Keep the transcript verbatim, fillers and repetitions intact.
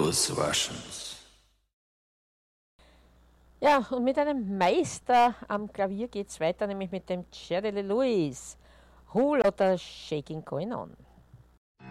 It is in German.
those Russians. Ja, und mit einem Meister am Klavier geht es weiter, nämlich mit dem Jerry Lee Lewis. Whole Lotta Shaking Going On.